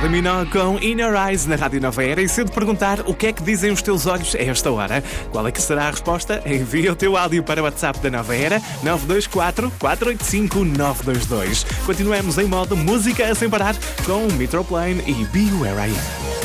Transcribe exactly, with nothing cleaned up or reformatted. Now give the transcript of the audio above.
Kylie Minogue com In Your Eyes na Rádio Nova Era. E se eu te perguntar o que é que dizem os teus olhos a esta hora, qual é que será a resposta? Envia o teu áudio para o WhatsApp da Nova Era nove dois quatro, quatro oito cinco, nove dois dois. Continuamos em modo música sem parar com Metroplane e Be Where I Am.